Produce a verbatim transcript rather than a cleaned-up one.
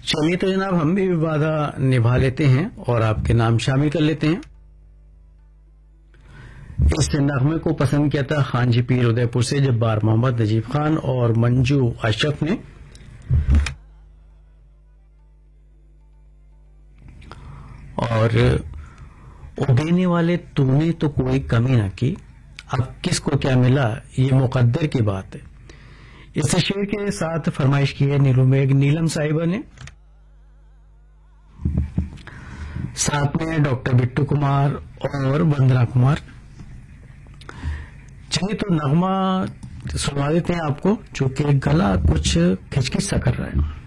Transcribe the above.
चलिए तो जनाब हम भी वादा निभा लेते हैं और आपके नाम शामिल कर लेते हैं। इस नगमे को पसंद किया था खान जी पीर उदयपुर से जब्बार मोहम्मद, नजीब खान और मंजू अशरफ ने। और ओ देने वाले तूने तो कोई कमी ना की, अब किसको क्या मिला ये मुकद्दर की बात है। इस शेर के साथ फरमाइश की है नीलुमेघ नीलम साहिबा ने, साथ में डॉक्टर बिट्टू कुमार और वंदना कुमार। चलिए तो नगमा सुना देते हैं आपको, जो कि गला कुछ खिचखिच सा कर रहा है।